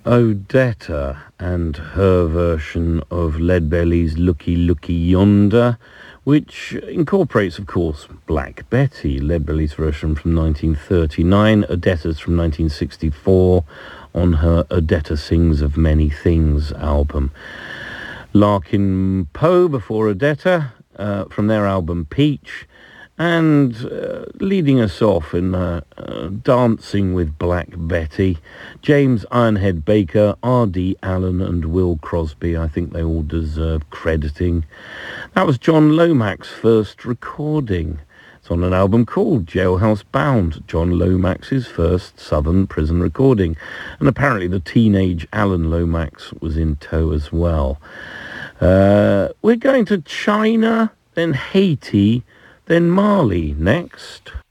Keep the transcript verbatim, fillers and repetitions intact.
Odetta and her version of Leadbelly's Looky Looky Yonder, which incorporates, of course, Black Betty, Leadbelly's version from nineteen thirty-nine, Odetta's from nineteen sixty-four, on her Odetta Sings of Many Things album. Larkin Poe before Odetta, uh, from their album Peach, and uh, leading us off in uh, uh, Dancing with Black Betty, James Ironhead Baker, R D Allen and Will Crosby. I think they all deserve crediting. That was John Lomax's first recording. It's on an album called Jailhouse Bound, John Lomax's first Southern prison recording. And apparently the teenage Alan Lomax was in tow as well. Uh, we're going to China, then Haiti, then Mali next.